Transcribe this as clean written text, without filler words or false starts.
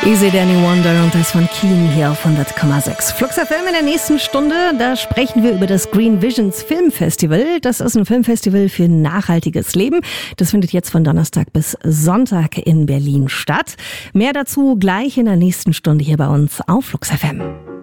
Easy Danny Wonder und das von Keen hier auf 100,6. Flux FM in der nächsten Stunde, da sprechen wir über das Green Visions Filmfestival. Das ist ein Filmfestival für nachhaltiges Leben. Das findet jetzt von Donnerstag bis Sonntag in Berlin statt. Mehr dazu gleich in der nächsten Stunde hier bei uns auf Flux FM.